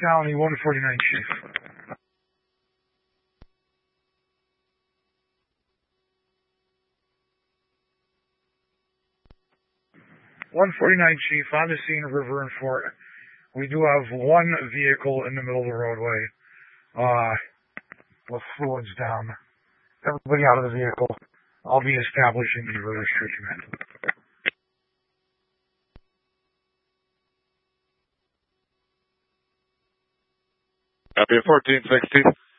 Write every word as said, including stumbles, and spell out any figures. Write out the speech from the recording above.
County, one forty-nine, Chief. one forty-nine, Chief, on the scene of River and Fort. We do have one vehicle in the middle of the roadway, uh, with fluids down. Everybody out of the vehicle. I'll be establishing the river treatment. Copy, fourteen sixty.